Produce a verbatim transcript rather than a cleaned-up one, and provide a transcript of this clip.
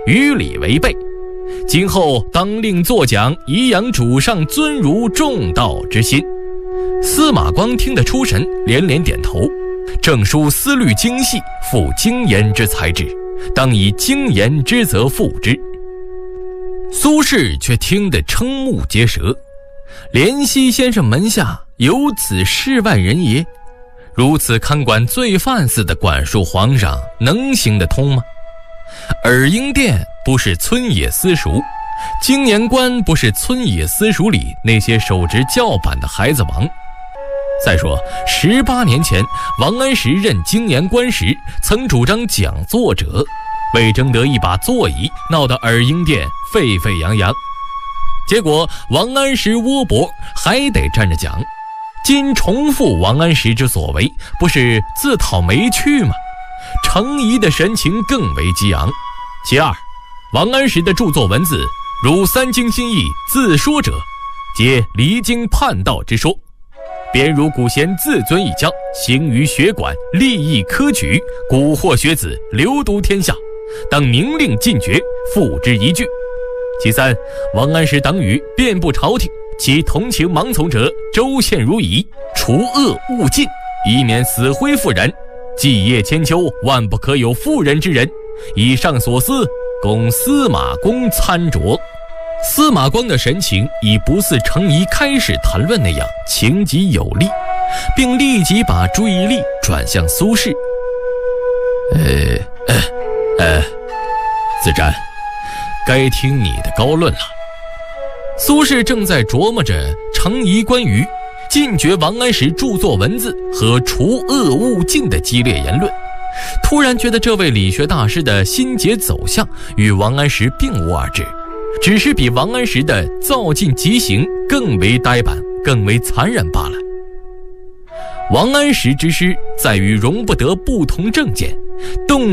与礼违背，今后当令作奖，以扬主上尊儒重道之心。司马光听得出神，连连点头。正书思虑精细，复精研之才智，当以精研之则复之。苏轼却听得瞠目结舌，怜惜先生门下有此世外人也？如此看管罪犯似的管束皇上，能行得通吗？耳英殿不是村野私塾，经言官不是村野私塾里那些手执教板的孩子王。再说十八年前，王安石任经言官时，曾主张讲作者，为争得一把座椅，闹得耳英殿沸沸扬扬。结果王安石窝脖，还得站着讲。今重复王安石之所为，不是自讨没趣吗？程颐的神情更为激昂。其二，王安石的著作文字，如三经新义自说者，皆离经叛道之说。便如古贤自尊一教，行于学馆，立意科举，蛊惑学子，流毒天下，当明令禁绝，付之一炬。其三，王安石党羽遍布朝廷，其同情盲从者周献如蚁，除恶务尽，以免死灰复燃。继业千秋，万不可有妇人之人。以上所思，供司马光参酌。司马光的神情已不似程颐开始谈论那样情急有力，并立即把注意力转向苏轼。呃呃呃，子瞻，该听你的高论了。苏轼正在琢磨着程颐关于禁绝王安石著作文字和除恶务尽的激烈言论，突然觉得这位理学大师的心结走向与王安石并无二致，只是比王安石的造尽极刑更为呆板，更为残忍罢了。王安石之师在于容不得不同政见，动